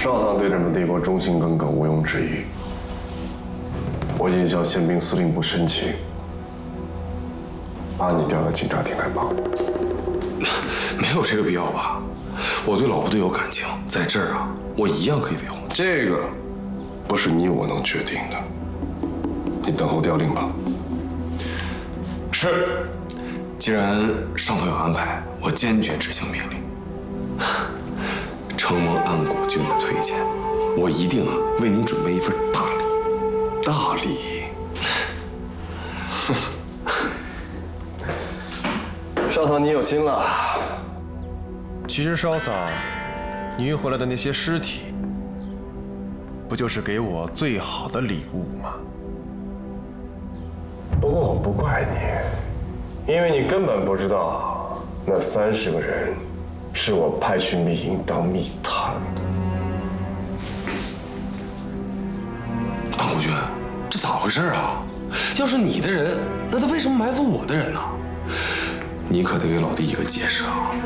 少棠对咱们帝国忠心耿耿，毋庸置疑。我已经向宪兵司令部申请，把你调到警察厅来帮。 没有这个必要吧？我对老部队有感情，在这儿啊，我一样可以维护。 这个不是你我能决定的，你等候调令吧。 是，既然上头有安排，我坚决执行命令。承蒙安国君的推荐，我一定啊为您准备一份大礼。 大礼。少棠，你有心了。 其实少嫂，你运回来的那些尸体，不就是给我最好的礼物吗？ 不过我不怪你，因为你根本不知道那30个人是我派去密营当密探的。 安国君，这咋回事啊？要是你的人，那他为什么埋伏我的人呢？你可得给老弟一个解释啊！